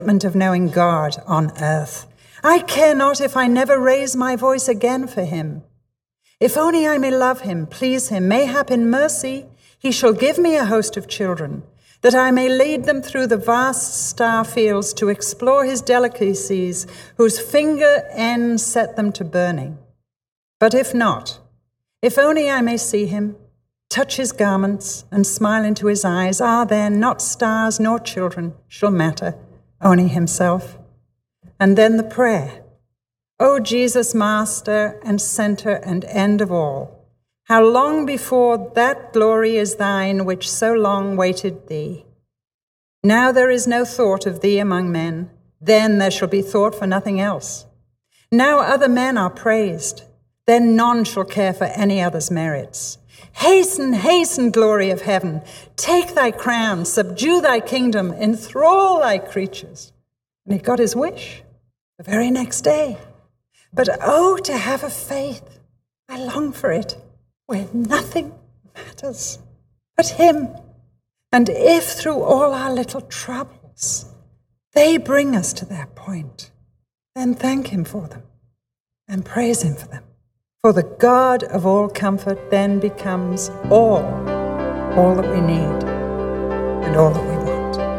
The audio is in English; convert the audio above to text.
of knowing God on earth. I care not if I never raise my voice again for him. If only I may love him, please him, mayhap in mercy he shall give me a host of children, that I may lead them through the vast star fields to explore his delicacies, whose finger ends set them to burning. But if not, if only I may see him, touch his garments, and smile into his eyes, then not stars nor children shall matter, only himself. And then the prayer, O Jesus, Master and Center and End of all, how long before that glory is thine which so long waited thee. Now there is no thought of thee among men, then there shall be thought for nothing else. Now other men are praised, then none shall care for any other's merits. Hasten, hasten, glory of heaven. Take thy crown, subdue thy kingdom, enthrall thy creatures. And he got his wish the very next day. But oh, to have a faith, I long for it, where nothing matters but him. And if through all our little troubles they bring us to that point, then thank him for them and praise him for them. For the God of all comfort then becomes all that we need and all that we want.